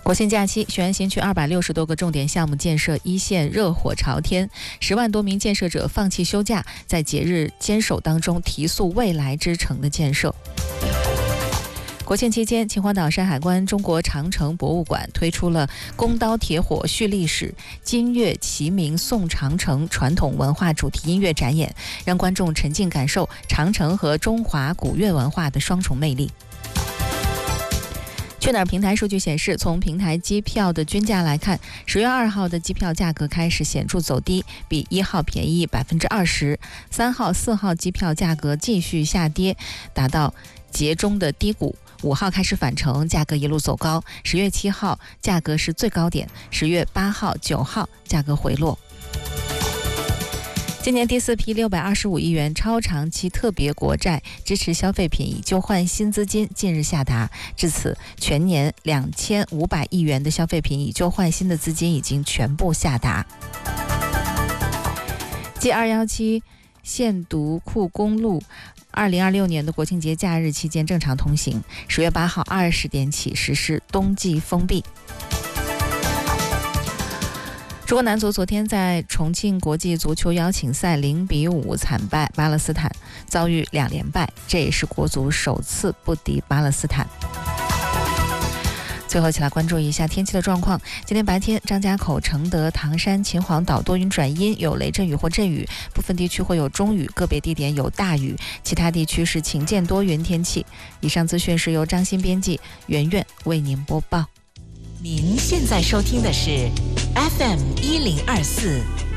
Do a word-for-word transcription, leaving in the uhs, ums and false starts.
国庆假期，雄安新区二百六十多个重点项目建设一线热火朝天，十万多名建设者放弃休假，在节日坚守当中提速未来之城的建设。国庆期间，秦皇岛山海关中国长城博物馆推出了弓刀铁火续历史、金乐齐鸣颂长城传统文化主题音乐展演，让观众沉浸感受长城和中华古乐文化的双重魅力。去哪儿平台数据显示，从平台机票的均价来看，十月二号的机票价格开始显著走低，比一号便宜百分之二十。三号、四号机票价格继续下跌，达到节中的低谷。五号开始返程，价格一路走高。十月七号价格是最高点，十月八号、九号价格回落。今年第四批六百二十五亿元超长期特别国债支持消费品以旧换新资金近日下达，至此全年两千五百亿元的消费品以旧换新的资金已经全部下达。G 二一七限独库公路二零二六年的国庆节假日期间正常通行，十月八号二十点起实施冬季封闭。中国男足昨天在重庆国际足球邀请赛零比五惨败巴勒斯坦，遭遇两连败，这也是国足首次不敌巴勒斯坦。最后一起来关注一下天气的状况。今天白天，张家口、承德、唐山、秦皇岛多云转阴，有雷阵雨或阵雨，部分地区会有中雨，个别地点有大雨，其他地区是晴间多云天气。以上资讯是由张欣编辑，圆圆为您播报。 您现在收听的是 F M 一零二四